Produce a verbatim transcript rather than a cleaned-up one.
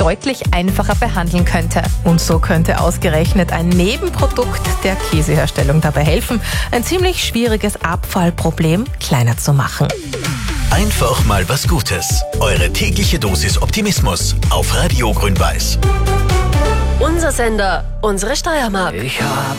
deutlich einfacher behandeln könnte. Und so könnte ausgerechnet ein Nebenprodukt der Käseherstellung dabei helfen, ein ziemlich schwieriges Abfallproblem kleiner zu machen. Einfach mal was Gutes. Eure tägliche Dosis Optimismus auf Radio Grün-Weiß. Unser Sender, unsere Steiermark. Ich hab